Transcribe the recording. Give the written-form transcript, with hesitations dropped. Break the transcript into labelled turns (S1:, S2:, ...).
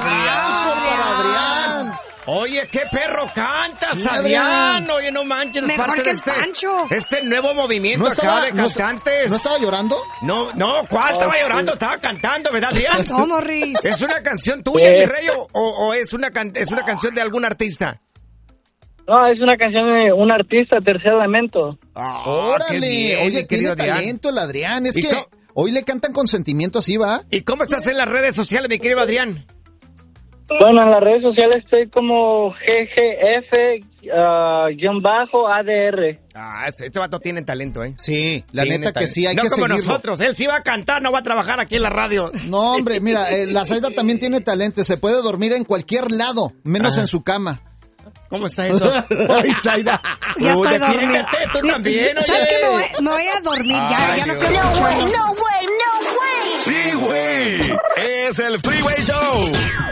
S1: para Adrián.
S2: Oye, qué perro cantas,
S1: Sí,
S2: Adrián. Oye, no manches.
S3: Mejor
S2: parte
S3: que
S2: de
S3: el Pancho.
S2: este nuevo movimiento acá de cantantes.
S1: ¿No estaba llorando?
S2: No, ¿cuál estaba llorando? Estaba cantando, ¿verdad, Adrián?
S3: ¿Qué pasó, Morris?
S2: ¿Es una canción tuya, mi rey, o es una canción de algún artista?
S4: No, es una canción de un artista, Tercer Elemento.
S1: ¡Órale! Oye, tiene talento el Adrián. Es que hoy le cantan con sentimiento así, ¿va?
S2: ¿Y cómo estás en las redes sociales, mi querido Adrián?
S4: Bueno, en las redes sociales estoy como GGF-ADR.
S2: Este vato tiene talento, ¿eh?
S1: Sí, la neta que sí, hay
S2: no
S1: que
S2: como
S1: seguirlo.
S2: nosotros, él sí va a cantar, no va a trabajar aquí en la radio.
S1: No, hombre, mira, la Zaida también tiene talento, se puede dormir en cualquier lado, menos en su cama.
S2: ¿Cómo está eso? Ay, Zaida.
S3: Ya estoy dormida.
S2: Tú también, oye.
S3: ¿Sabes qué? Me voy a dormir ya no quiero escucharlo.
S5: Sí, güey. Es el Freeway Show.